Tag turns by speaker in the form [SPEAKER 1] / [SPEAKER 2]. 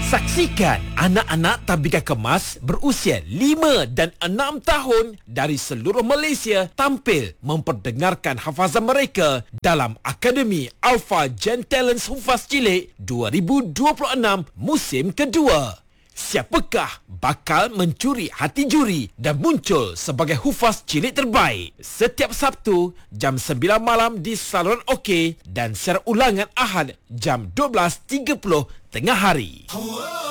[SPEAKER 1] Saksikan anak-anak Tabika Kemas berusia 5 dan 6 tahun dari seluruh Malaysia tampil memperdengarkan hafazan mereka dalam Akademi Alpha Gen Talents Hufaz Cilik 2026 musim kedua. Siapakah bakal mencuri hati juri dan muncul sebagai hufaz cilik terbaik? Setiap Sabtu jam 9 malam di Saluran OK dan secara ulangan Ahad jam 12.30 tengah hari.